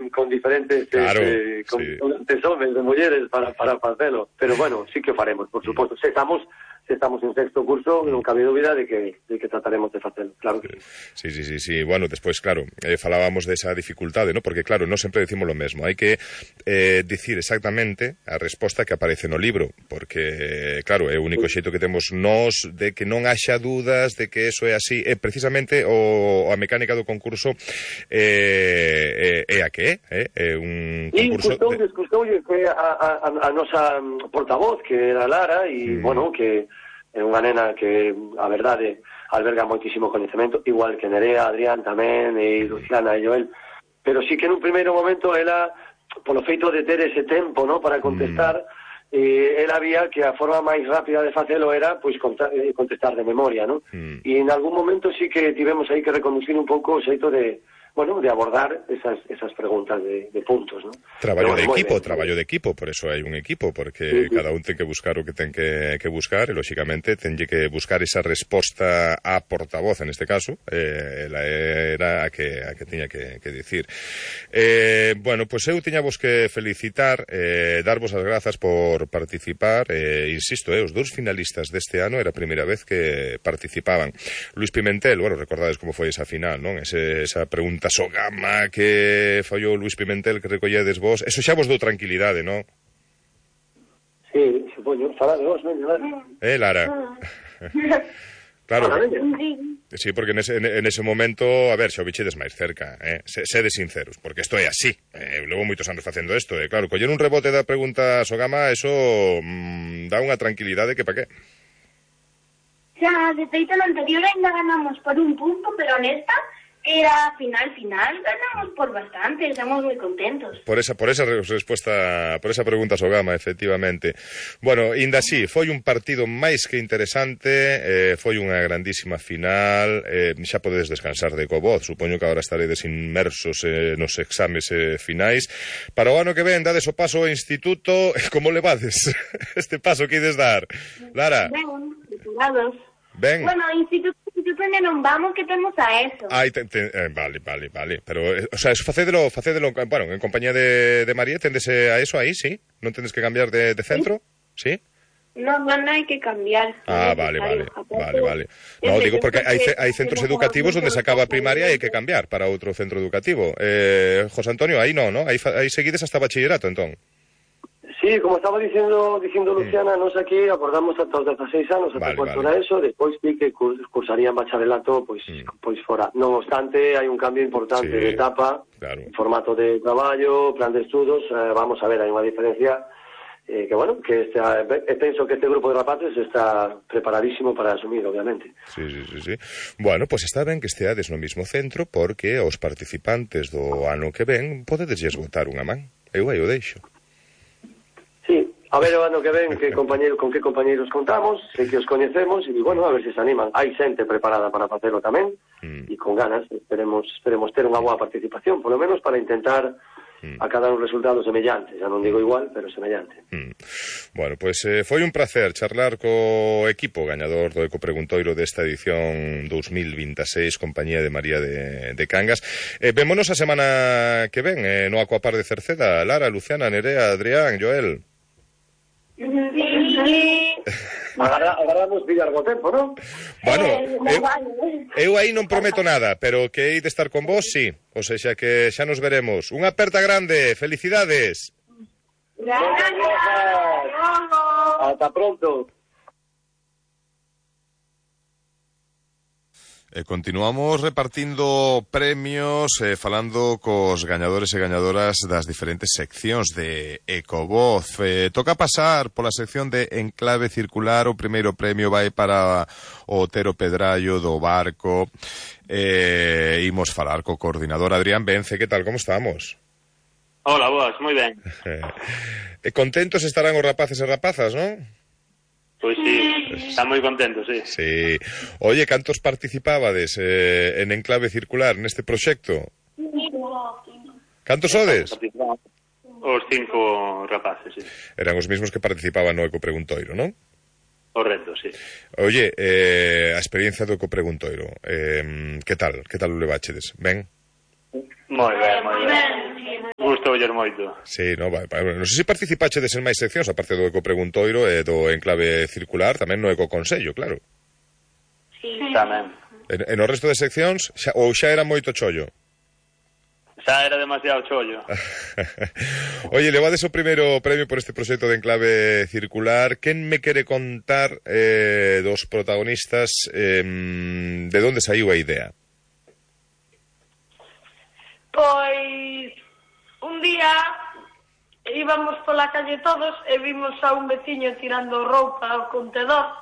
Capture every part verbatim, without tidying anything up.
con diferentes claro, eh, con sí. diferentes homes e mulleres para, para facelo, pero bueno, sí que o faremos, por suposto, se estamos se estamos en sexto curso, non cabe dúbida de que, de que trataremos de facelo, claro que sí. Sí, sí, sí, sí. Bueno, despois, claro, eh, falábamos desa dificultade, ¿no? Porque, claro, non sempre decimos lo mesmo, hai que eh, dicir exactamente a resposta que aparece no libro, porque, claro, é o único xeito que temos nós de que non haxa dúdas de que eso é así, e precisamente o, a mecánica do concurso eh, é, é a que é, é un concurso... E de... custoulle que a, a, a nosa portavoz, que era Lara, e, mm. bueno, que é unha nena que, a verdade, alberga moitísimo coñecemento, igual que Nerea, Adrián tamén, e Luciana e Joel, pero sí que en un primeiro momento ela, polo feito de ter ese tempo, ¿no?, para contestar, mm. eh, ela vía que a forma máis rápida de facelo era, pois, pues, contestar de memoria, ¿no? Mm. E en algún momento sí que tivemos aí que reconducir un pouco o xeito de, bueno, de abordar esas, esas preguntas de, de puntos, ¿no? Traballo bueno, de equipo, bien, traballo de equipo, por eso hai un equipo, porque sí, sí. cada un ten que buscar o que ten que, que buscar, e, lóxicamente, tenlle que buscar esa resposta a portavoz, en este caso, eh, ela era a que, a que tiña que, que dicir. Eh, bueno, pois pues eu tiñavos que felicitar, eh, darvos as grazas por participar, eh, insisto, eh, os dous finalistas deste ano era a primeira vez que participaban. Luis Pimentel, bueno, recordades como foi esa final, non? Ese, esa pregunta Sogama que fallou Luis Pimentel, que recolledes vos, eso xa vos dou tranquilidade, non? Sí, supoño, fala de vos, non? Eh, Lara? Claro, sí, porque nese, en ese momento, a ver, xa o bichedes máis cerca, eh? Sede sinceros, porque isto é así, eh? Levo moitos anos facendo isto, eh? Claro, coller un rebote da pregunta Sogama, eso mmm, dá unha tranquilidade que pa qué? Xa, de feito, no anterior ainda ganamos por un punto, pero nesta era final, final, ganamos por bastante, estamos moi contentos. Por esa, por esa resposta, por esa pregunta Sogama, efectivamente. Bueno, inda así, foi un partido máis que interesante, eh, foi unha grandísima final, eh, xa podedes descansar de covoz, supoño que agora estaredes inmersos eh, nos exames eh, finais. Para o ano que ven, dades o paso ao instituto, como levades este paso que ides dar? Lara? Ben, titulados. Ben. Bueno, instituto, instituto non vamos, que temos a eso. Ai, te, te, eh, vale, vale, vale. Pero, eh, o sea, eso facédelo, facédelo, bueno, en compañía de, de María, tendese a eso aí, sí? Non tendes que cambiar de, de centro? Sí? No, no, no hai que cambiar. Ah, vale, vale, vale, vale. No, digo porque hai, hai centros educativos onde se acaba a primaria e hai que cambiar para outro centro educativo. Eh, José Antonio, aí non, non? Aí, aí seguides hasta bachillerato, entón? Sí, como estaba dicindo dicindo Luciana, mm. nos aquí acordamos ata os dezaseis anos, ata vale, cuanto vale. Era eso, despois sí que cursarían bacharelato, pois mm. pois fora. Non obstante, hai un cambio importante sí, de etapa, claro. Formato de traballo, plan de estudos, eh, vamos a ver, hai unha diferencia eh, que, bueno, que este, eh, penso que este grupo de rapaces está preparadísimo para asumir, obviamente. Sí, sí, sí, sí. Bueno, pois pues está ben que esteades no mismo centro, porque os participantes do ano que ven podedesles botar unha man. Eu aí o deixo. Sí, a ver o ano que ven que compañeiro, con que compañeiros contamos, sei que os coñecemos e, bueno, a ver se se animan. Hai xente preparada para facelo tamén mm. e con ganas, esperemos esperemos ter unha boa participación, polo menos para intentar mm. acadar un resultado semellante, xa non digo igual, pero semellante. Mm. Bueno, pois pues, eh, foi un placer charlar co equipo gañador do Ecopreguntoiro desta edición dos mil veintiséis, compañía de María de, de Cangas. Eh, vémonos a semana que ven, eh, no Aquapar de Cerceda. Lara, Luciana, Nerea, Adrián, Joel. Agarra, agarramos pillar bo tempo, non? Bueno, eu, eu aí non prometo nada, pero que hei de estar con vos, sí. O sea, que xa nos veremos. Unha aperta grande, felicidades. Gracias. Hasta pronto. E continuamos repartindo premios, eh, falando cos gañadores e gañadoras das diferentes seccións de Ecovoz. Eh, toca pasar pola sección de Enclave Circular. O primeiro premio vai para o Otero Pedrallo do Barco. Eh, imos falar co coordinador Adrián Vence. Que tal, como estamos? Hola, boas, moi ben. E contentos estarán os rapaces e rapazas, non? Pois sí, están moi contentos, sí. Sí. Oye, cantos participábades eh, en Enclave Circular neste proxecto? Cantos sodes? Os cinco rapaces, sí. Eran os mesmos que participaban no Ecopreguntoiro, non? Correcto, sí. Oye, eh, a experiencia do Ecopreguntoiro, eh, que tal? Que tal o levachedes? Ben? Moi ben, moi ben. coller moito. Sí, no, vai, vai. Non sei se participachedes en máis seccións, aparte do Eco Preguntoiro e do Enclave Circular, tamén no Eco Consello, claro. Sí. Tamén. E, e no resto de seccións, xa, ou xa era moito chollo? Xa era demasiado chollo. Oye, levades o primeiro premio por este proxecto de Enclave Circular. Quen me quere contar eh, dos protagonistas eh, de onde saiu a idea? Pois un día íbamos pola calle todos e vimos a un veciño tirando roupa ao contedor.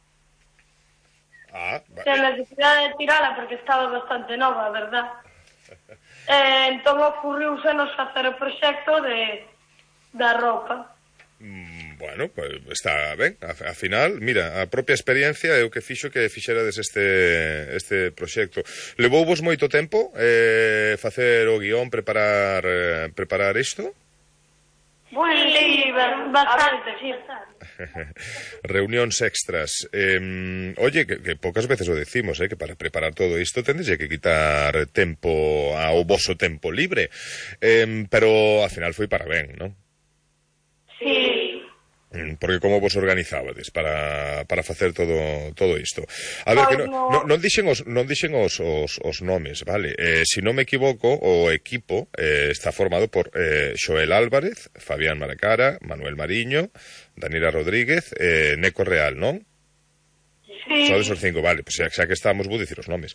Ah, Sen necesidade de tirala porque estaba bastante nova, verdad? E entón ocurriusenos facer o proxecto de da roupa. Mm, bueno, pues está ben. A, a final, mira, a propia experiencia é o que fixo que fixerades este este proxecto. Levouvos moito tempo eh, facer o guión, preparar eh, preparar isto? Bueno, sí, bastante, sí. Reunións extras. Eh, oye, que, que pocas veces o decimos, eh, que para preparar todo isto tendes que quitar tempo ao voso tempo libre. Eh, pero ao final foi para ben, non? Sí. Porque como vos organizábades para, para facer todo todo isto? A ver, que non no, non dixen os non dixen os, os, os nomes, vale? Eh, si non me equivoco, o equipo eh, está formado por eh, Xoel Álvarez, Fabián Maracara, Manuel Mariño, Daniela Rodríguez, eh, Neco Real, non? Sí. Sodes os cinco, vale, pues xa, xa que estamos, vou dicir os nomes.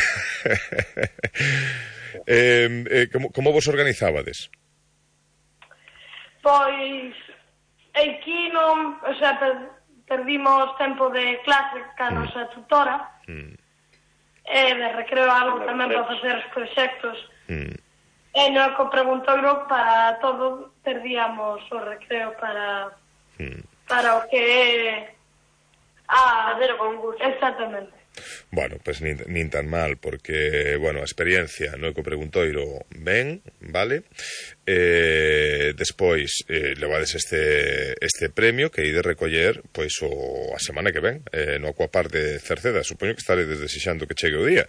eh, eh, como, como vos organizábades? Pois aquí non, o sea, per, perdimos tempo de clase ca Mm. nosa tutora Mm. e de recreo algo tamén para facer os proxectos. Mm. E no que preguntoiro para todo perdíamos o recreo para Mm. para o que é a Facer o concurso. Exactamente. Bueno, pues nin, nin tan mal, porque, bueno, a experiencia no Eco Preguntoiro ben, vale? Eh, despois eh, levades este este premio que ide recoller, pois, o, a semana que ven, eh, no Aquapar de Cerceda. Supoño que estaredes desexando que chegue o día.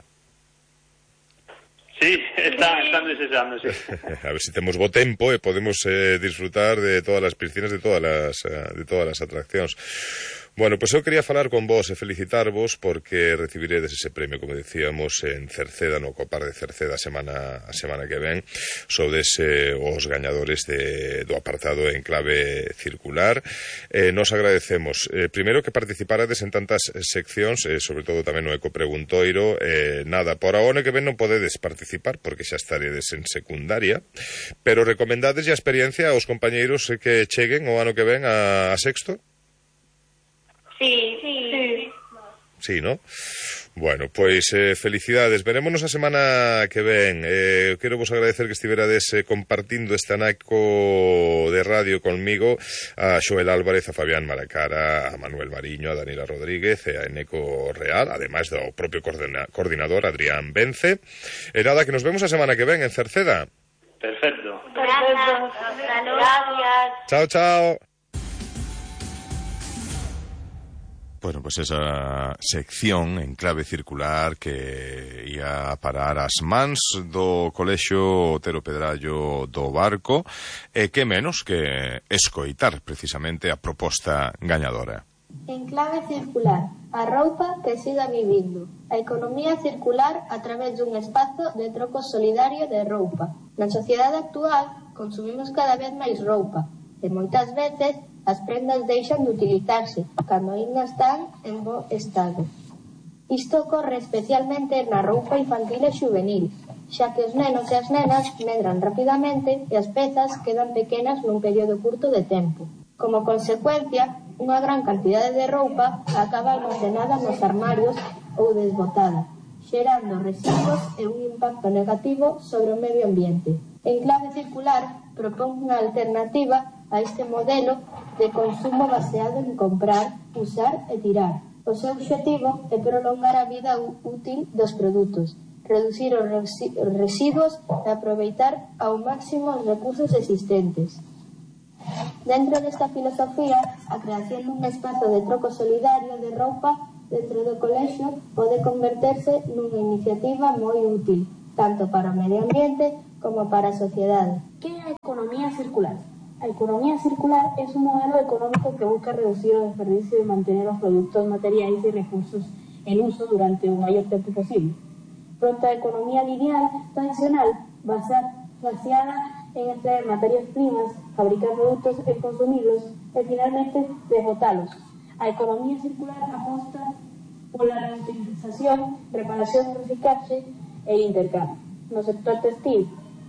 Sí, está, están desexando, sí. A ver se si temos bo tempo e podemos eh, disfrutar de todas as piscinas, de todas as, uh, de todas as atraccións. Bueno, pois pues eu quería falar con vos e felicitarvos porque recibiredes ese premio, como decíamos, en Cerceda, no Copar de Cerceda a semana, a semana que ven. Sodes eh, os gañadores de, do apartado Enclave Circular. Eh, nos agradecemos, eh, primeiro, que participarades en tantas seccións, eh, sobre todo tamén no Eco Preguntoiro. Eh, nada, por agora que ven non podedes participar porque xa estaredes en secundaria, pero recomendades a experiencia aos compañeiros eh, que cheguen o ano que ven a, a sexto. Sí, sí. Sí, ¿no? Bueno, pois eh, felicidades. Verémonos a semana que ven. Eh, quero vos agradecer que estiverades eh, compartindo este anaco de radio conmigo, a Xoel Álvarez, a Fabián Maracara, a Manuel Mariño, a Daniela Rodríguez e a Neco Real, ademais do propio coordina coordinador Adrián Vence. E nada, que nos vemos a semana que ven en Cerceda. Perfecto. Perfecto. Gracias. Chao, chao. Bueno, pues esa sección Enclave Circular que ia parar as mans do Colexio Otero Pedrallo do Barco e que menos que escoitar precisamente a proposta gañadora. Enclave Circular, a roupa que siga vivindo. A economía circular a través dun espazo de troco solidario de roupa. Na sociedade actual consumimos cada vez máis roupa e moitas veces as prendas deixan de utilizarse cando aínda están en bo estado. Isto ocorre especialmente na roupa infantil e juvenil, xa que os nenos e as nenas medran rapidamente e as pezas quedan pequenas nun período curto de tempo. Como consecuencia, unha gran cantidade de roupa acaba almacenada nos armarios ou desbotada, xerando residuos e un impacto negativo sobre o medio ambiente. Enclave Circular propón unha alternativa a este modelo de consumo baseado en comprar, usar e tirar. O seu obxectivo é prolongar a vida útil dos produtos, reducir os residuos e aproveitar ao máximo os recursos existentes. Dentro desta filosofía, a creación dun espazo de troco solidario de roupa dentro do colexio pode converterse nunha iniciativa moi útil, tanto para o medio ambiente como para a sociedade. Que é a economía circular? A economía circular es un modelo económico que busca reducir el desperdicio y mantener los productos materiales y recursos en uso durante un mayor tiempo posible. Frente a la economía lineal tradicional, baseada en extraer materias primas, fabricar productos y consumirlos, y finalmente desbotarlos. A economía circular aposta por la reutilización, reparación, reciclaje e intercambio. No sector textil,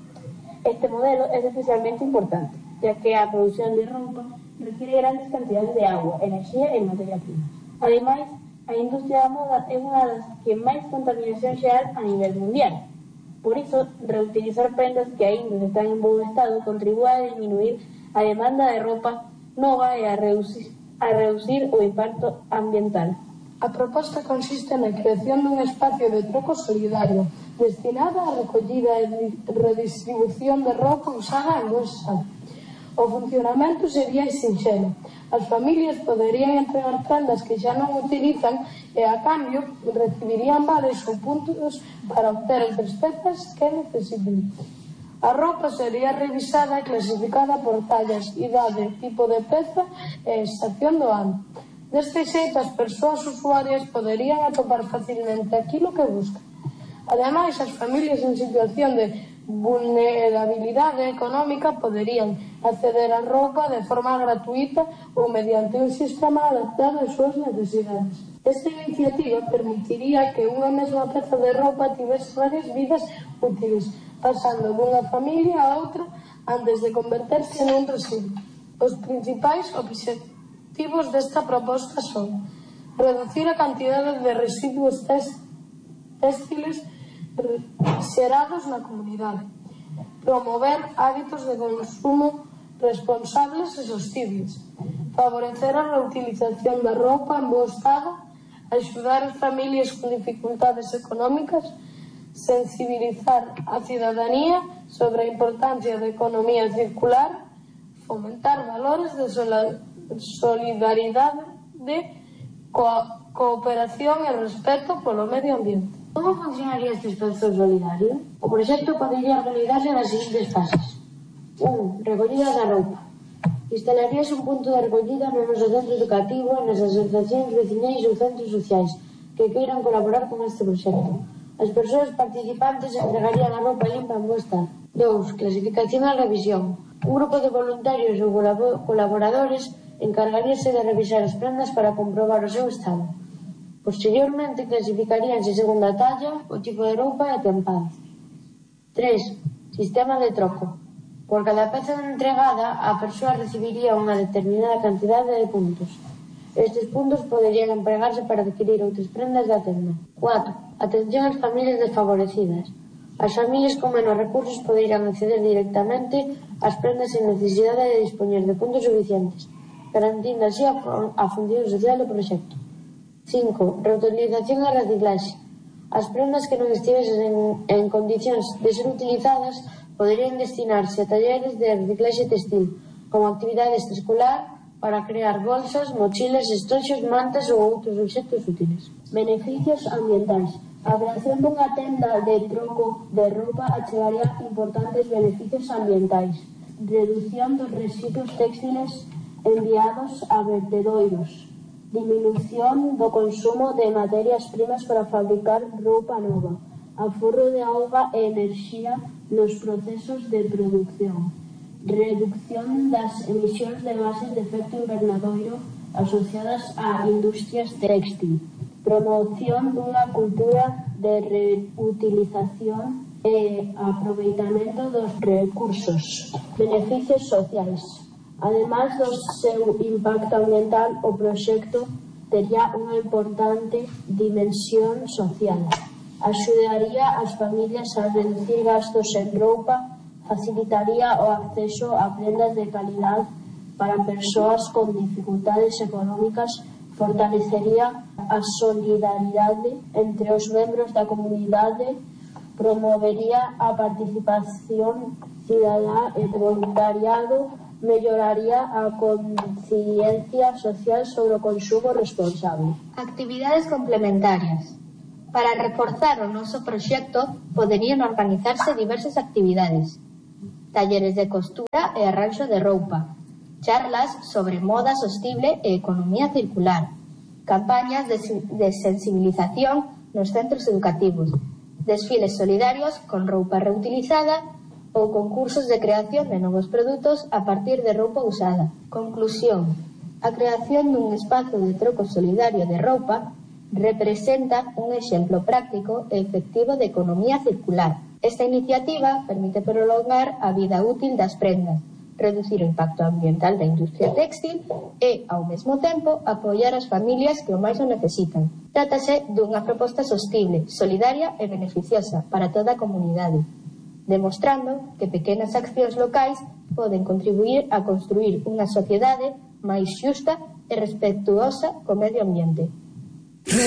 este modelo es especialmente importante, ya que a produción de roupa requiere grandes cantidades de agua, enerxía e materia prima. Ademais, a industria da moda é unha das que máis contaminación xera a nivel mundial. Por iso, reutilizar prendas que aínda están en bo estado contribúe a disminuir a demanda de roupa nova e a reducir, a reducir o impacto ambiental. A proposta consiste na creación dun espacio de troco solidario destinado á recollida e redistribución de roupa usada en bo estado. O funcionamento sería sinxelo. As familias poderían entregar prendas que xa non utilizan e, a cambio, recibirían vales ou puntos para obter outras pezas que necesiten. A roupa sería revisada e clasificada por tallas, idade, tipo de peza e estación do ano. Deste xeito, as persoas usuarias poderían atopar facilmente aquilo que buscan. Ademais, as familias en situación de vulnerabilidade económica poderían acceder á roupa de forma gratuita ou mediante un sistema adaptado ás súas necesidades. Esta iniciativa permitiría que unha mesma peza de roupa tivese varias vidas útiles, pasando dunha familia a outra antes de converterse nun residuo. Os principais obxectivos desta proposta son reducir a cantidade de residuos textiles xerados na comunidade, promover hábitos de consumo responsables e sostibles, favorecer a reutilización da roupa en bo estado, axudar as familias con dificultades económicas, sensibilizar a cidadanía sobre a importancia da economía circular, fomentar valores de solidaridade, de co cooperación e respeto polo medio ambiente. Como funcionaría este espazo solidario? O proxecto podería organizarse nas seguintes fases. un. Recollida da roupa. Instalaríase un punto de recollida no noso centro educativo e nas asociacións veciñais ou centros sociais que queiran colaborar con este proxecto. As persoas participantes entregarían a roupa limpa en bo estado. dous. Clasificación e revisión. Un grupo de voluntarios ou colaboradores encargaríase de revisar as prendas para comprobar o seu estado. Posteriormente, clasificaríanse según a talla, o tipo de roupa e a tempadas. tres. Sistema de troco. Por cada peza entregada, a persoa recibiría unha determinada cantidade de puntos. Estes puntos poderían empregarse para adquirir outras prendas da tenda. cuatro. Atención ás familias desfavorecidas. As familias con menos recursos poderán acceder directamente ás prendas sen necesidade de dispoñer de puntos suficientes, garantindo así a, a función social do proxecto. cinco. Reutilización e reciclaxe. As prendas que non estivesen en, en condicións de ser utilizadas poderían destinarse a talleres de reciclaxe textil, como actividade extraescolar para crear bolsas, mochilas, estoxos, mantas ou outros obxectos útiles. Beneficios ambientais. A creación dunha tenda de troco de roupa achegaría importantes beneficios ambientais. Reducción dos residuos textiles enviados a vertedoiros. Disminución do consumo de materias primas para fabricar roupa nova, aforro de auga e enerxía nos procesos de produción, reducción das emisións de gases de efecto invernadoiro asociadas a industrias textil, promoción dunha cultura de reutilización e aproveitamento dos recursos, beneficios sociais. Ademais do seu impacto ambiental, o proxecto tería unha importante dimensión social. Axudaría as familias a reducir gastos en roupa, facilitaría o acceso a prendas de calidad para persoas con dificultades económicas, fortalecería a solidaridade entre os membros da comunidade, promovería a participación cidadá e voluntariado, melloraría a conciencia social sobre o consumo responsable. Actividades complementarias. Para reforzar o noso proxecto, poderían organizarse diversas actividades. Talleres de costura e arranxo de roupa, charlas sobre moda sostible e economía circular, campañas de, de sensibilización nos centros educativos, desfiles solidarios con roupa reutilizada ou concursos de creación de novos produtos a partir de roupa usada. Conclusión. A creación dun espazo de troco solidario de roupa representa un exemplo práctico e efectivo de economía circular. Esta iniciativa permite prolongar a vida útil das prendas, reducir o impacto ambiental da industria textil e, ao mesmo tempo, apoiar as familias que o máis o necesitan. Trátase dunha proposta sostible, solidaria e beneficiosa para toda a comunidade, demostrando que pequenas accións locais poden contribuir a construir unha sociedade máis xusta e respetuosa co medio ambiente.